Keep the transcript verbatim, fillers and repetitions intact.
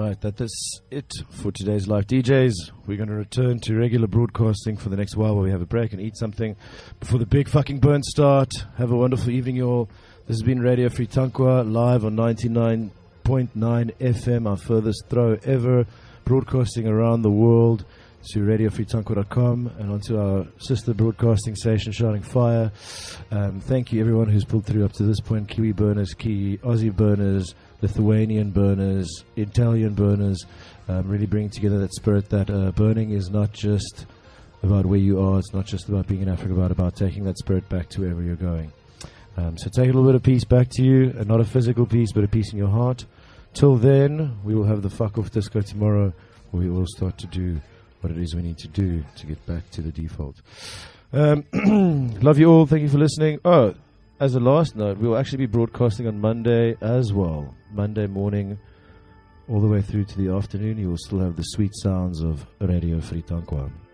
Right, that is it for today's Live D Js. We're going to return to regular broadcasting for the next while while we have a break and eat something before the big fucking burn start. Have a wonderful evening, you all. This has been Radio Free Tankwa, live on ninety-nine point nine F M, our furthest throw ever, broadcasting around the world to radio free tankwa dot com and onto our sister broadcasting station, Shining Fire. Um, thank you, everyone who's pulled through up to this point. Kiwi burners, Kiwi, Aussie burners, Lithuanian burners, Italian burners, um, really bringing together that spirit that uh, burning is not just about where you are, it's not just about being in Africa, but about taking that spirit back to wherever you're going. Um, so take a little bit of peace back to you, and not a physical peace, but a peace in your heart. Till then, we will have the fuck off disco tomorrow, where we will start to do what it is we need to do to get back to the default. Um, love you all. Thank you for listening. Oh, as a last note, we will actually be broadcasting on Monday as well. Monday morning, all the way through to the afternoon, you will still have the sweet sounds of Radio Free Tankwa.